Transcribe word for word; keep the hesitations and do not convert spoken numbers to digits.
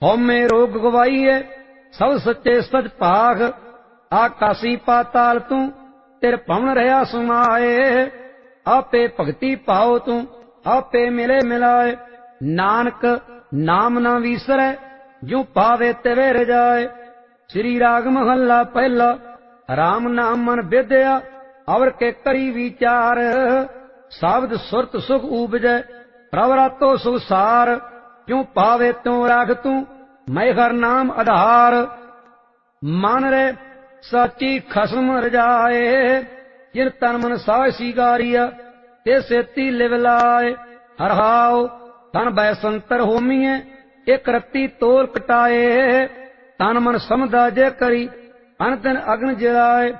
हौमे रोग गवाईए सब सच्चे सच भाग। आकाशी पाताल तू तेरे पवन रहा समाए। आपे भगति पाओ तू आपे मिले मिलाए। नानक नाम ना विसरै जो पावे तिवे रजाए। श्री राग महला पहला। राम नाम मन विद्या अवर के करी विचार। शब्द सुरत सुख उपजै प्रवरातो सुख सार। क्यों पावे त्यों राख तू मैं हर नाम आधार। मन रे साची खसम रजाए। जिन तन मन साह सिगारिया ते सेती लिव लाए। हर हाओ तन बैसंतर होमीए एक रत्ती तोल कटाए। तन मन समझा जे करी अन दिन अग्न जलाए।